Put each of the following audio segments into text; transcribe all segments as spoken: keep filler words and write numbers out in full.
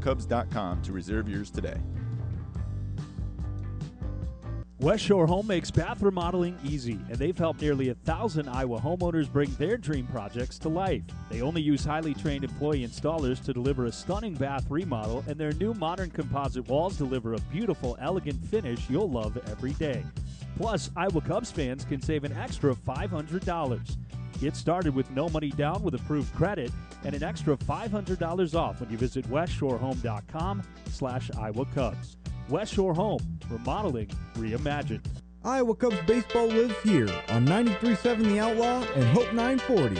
cubs dot com to reserve yours today. West Shore Home makes bath remodeling easy, and they've helped nearly a thousand Iowa homeowners bring their dream projects to life. They only use highly trained employee installers to deliver a stunning bath remodel, and their new modern composite walls deliver a beautiful, elegant finish you'll love every day. Plus, Iowa Cubs fans can save an extra five hundred dollars. Get started with no money down with approved credit and an extra five hundred dollars off when you visit west shore home dot com slash Iowa Cubs. West Shore Home, remodeling reimagined. Iowa Cubs baseball lives here on ninety-three point seven The Outlaw and Hope nine forty.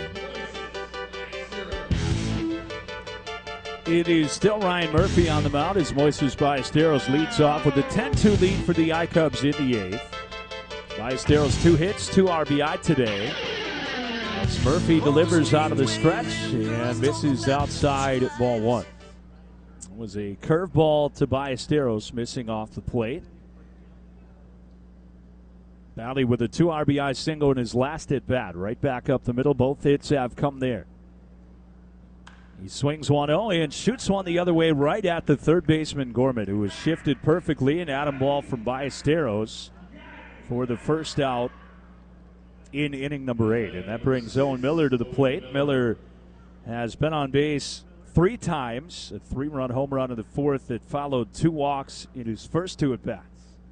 It is still Ryan Murphy on the mound as Moises Ballesteros leads off with a ten two lead for the I-Cubs in the eighth. Ballesteros two hits, two R B I today. As Murphy delivers out of the stretch and misses outside ball one. It was a curveball to Ballesteros, missing off the plate. Bally with a two R B I single in his last at bat, right back up the middle. Both hits have come there. He swings one oh and shoots one the other way right at the third baseman Gorman, who was shifted perfectly. An Adam ball from Ballesteros for the first out in inning number eight. And that brings Owen Miller to the plate. Miller has been on base three times, a three-run home run in the fourth that followed two walks in his first two at-bats.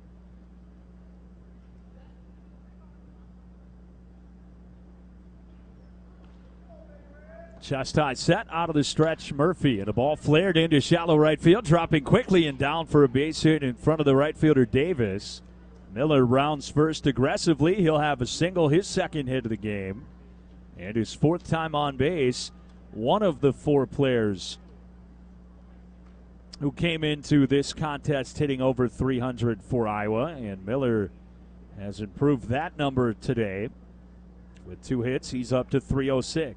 Chest high set out of the stretch, Murphy, and a ball flared into shallow right field, dropping quickly and down for a base hit in front of the right fielder Davis. Miller rounds first aggressively. He'll have a single, his second hit of the game, and his fourth time on base. One of the four players who came into this contest hitting over three hundred for Iowa, and Miller has improved that number today. With two hits, he's up to three oh six.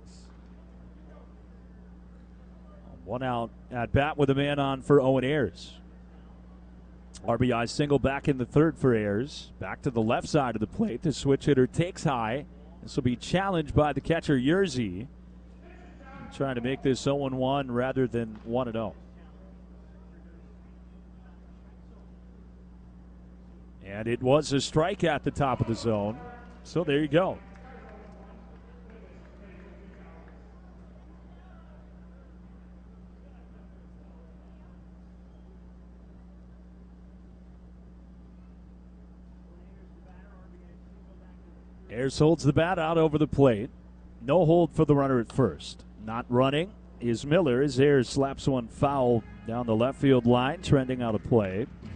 One out at bat with a man on for Owen Ayers. R B I single back in the third for Ayers. Back to the left side of the plate. The switch hitter takes high. This will be challenged by the catcher Yerzy. Trying to make this oh one rather than one oh. And it was a strike at the top of the zone. So there you go. Ayers holds the bat out over the plate. No hold for the runner at first. Not running is Miller as Ayers slaps one foul down the left field line, trending out of play.